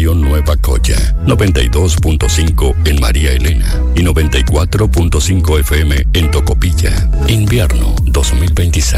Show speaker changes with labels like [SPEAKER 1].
[SPEAKER 1] Radio Nueva Coya, 92.5 en María Elena y 94.5 FM en Tocopilla. Invierno 2026.